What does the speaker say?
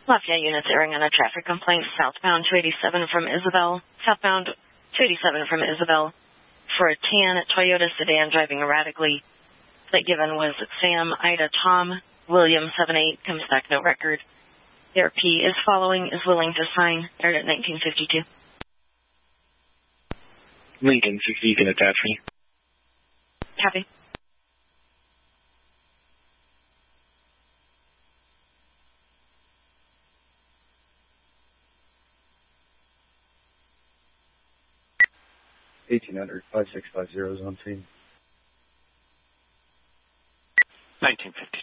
Lafayette units airing on a traffic complaint southbound 287 from Isabel. Southbound 287 from Isabel for a tan Toyota sedan driving erratically. Plate given was Sam, Ida, Tom, William 78, comes back no record. ARP is following, is willing to sign, aired at 1952. Lincoln 60, you can attach me. Copy. $1,800 5650 is on scene. 1952.